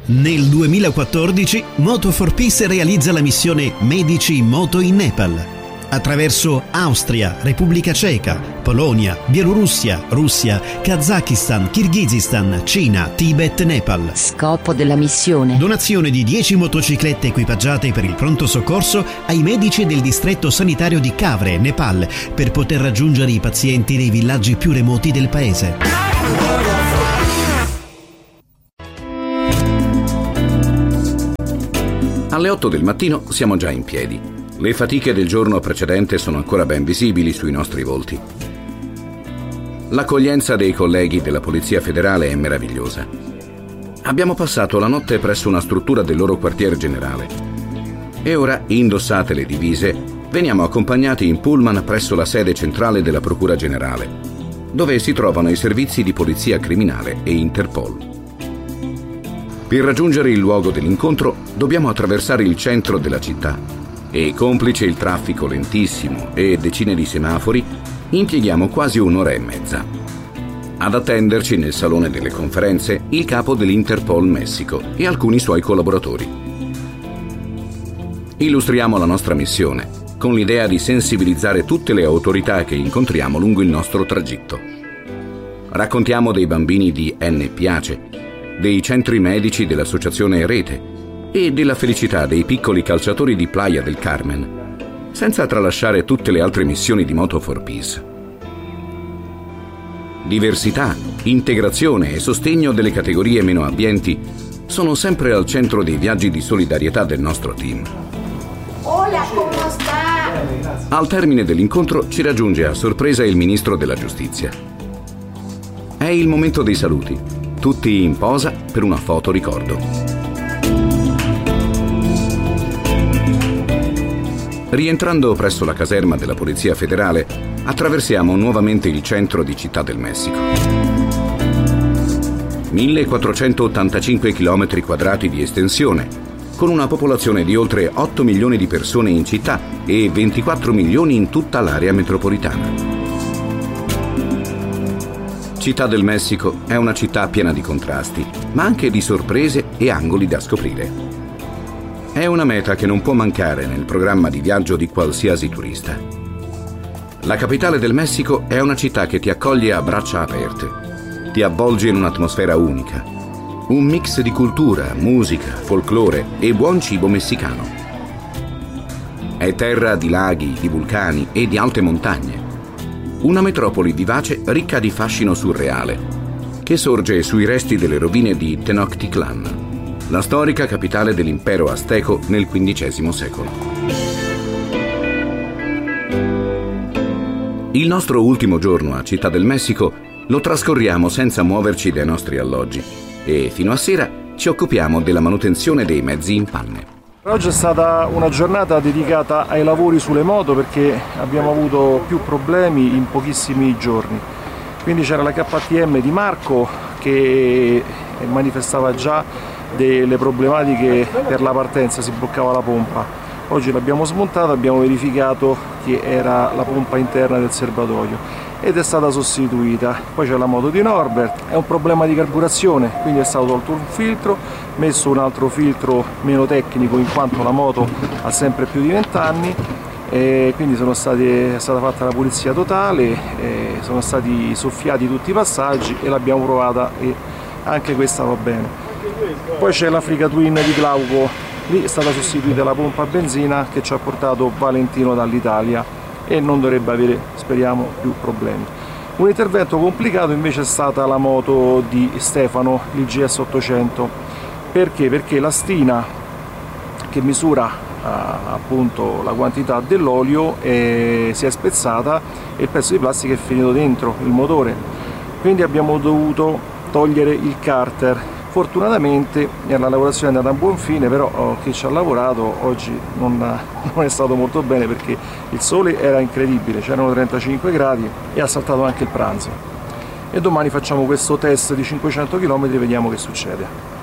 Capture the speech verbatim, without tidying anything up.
Nel duemilaquattordici Moto for Peace realizza la missione Medici in Moto in Nepal. Attraverso Austria, Repubblica Ceca, Polonia, Bielorussia, Russia, Kazakistan, Kirghizistan, Cina, Tibet, Nepal. Scopo della missione: donazione di dieci motociclette equipaggiate per il pronto soccorso ai medici del distretto sanitario di Kavre, Nepal, per poter raggiungere i pazienti nei villaggi più remoti del paese. Alle otto del mattino siamo già in piedi. Le fatiche del giorno precedente sono ancora ben visibili sui nostri volti. L'accoglienza dei colleghi della Polizia Federale è meravigliosa. Abbiamo passato la notte presso una struttura del loro quartier generale. E ora, indossate le divise, veniamo accompagnati in pullman presso la sede centrale della Procura Generale, dove si trovano i servizi di polizia criminale e Interpol. Per raggiungere il luogo dell'incontro dobbiamo attraversare il centro della città e, complice il traffico lentissimo e decine di semafori, impieghiamo quasi un'ora e mezza. Ad attenderci nel salone delle conferenze il capo dell'Interpol Messico e alcuni suoi collaboratori. Illustriamo la nostra missione, con l'idea di sensibilizzare tutte le autorità che incontriamo lungo il nostro tragitto. Raccontiamo dei bambini di N P A C E, dei centri medici dell'associazione Rete e della felicità dei piccoli calciatori di Playa del Carmen, senza tralasciare tutte le altre missioni di Moto for Peace. Diversità, integrazione e sostegno delle categorie meno abbienti sono sempre al centro dei viaggi di solidarietà del nostro team. Hola, come sta? Al termine dell'incontro ci raggiunge a sorpresa il ministro della giustizia. È il momento dei saluti, tutti in posa per una foto ricordo. Rientrando presso la caserma della Polizia Federale, attraversiamo nuovamente il centro di Città del Messico. millequattrocentottantacinque chilometri quadrati di estensione, con una popolazione di oltre otto milioni di persone in città e ventiquattro milioni in tutta l'area metropolitana. Città del Messico è una città piena di contrasti, ma anche di sorprese e angoli da scoprire. È una meta che non può mancare nel programma di viaggio di qualsiasi turista. La capitale del Messico è una città che ti accoglie a braccia aperte, ti avvolge in un'atmosfera unica, un mix di cultura, musica, folklore e buon cibo messicano. È terra di laghi, di vulcani e di alte montagne. Una metropoli vivace ricca di fascino surreale, che sorge sui resti delle rovine di Tenochtitlan, la storica capitale dell'impero azteco nel quindicesimo secolo. Il nostro ultimo giorno a Città del Messico lo trascorriamo senza muoverci dai nostri alloggi e fino a sera ci occupiamo della manutenzione dei mezzi in panne. Oggi è stata una giornata dedicata ai lavori sulle moto perché abbiamo avuto più problemi in pochissimi giorni. Quindi c'era la K T M di Marco che manifestava già delle problematiche per la partenza, si bloccava la pompa. Oggi l'abbiamo smontata, abbiamo verificato che era la pompa interna del serbatoio ed è stata sostituita. Poi c'è la moto di Norbert, è un problema di carburazione, quindi è stato tolto un filtro, messo un altro filtro meno tecnico in quanto la moto ha sempre più di venti anni, e quindi sono state, è stata fatta la pulizia totale, sono stati soffiati tutti i passaggi e l'abbiamo provata e anche questa va bene. Poi c'è l'Africa Twin di Glauco, lì è stata sostituita la pompa a benzina che ci ha portato Valentino dall'Italia e non dovrebbe avere, speriamo, più problemi. Un intervento complicato invece è stata la moto di Stefano, il G S ottocento. Perché? Perché la stina che misura eh, appunto la quantità dell'olio eh, si è spezzata e il pezzo di plastica è finito dentro il motore. Quindi abbiamo dovuto togliere il carter. Fortunatamente la lavorazione è andata a buon fine, però oh, chi ci ha lavorato oggi non, non è stato molto bene perché il sole era incredibile, c'erano trentacinque gradi e ha saltato anche il pranzo. E domani facciamo questo test di cinquecento chilometri e vediamo che succede.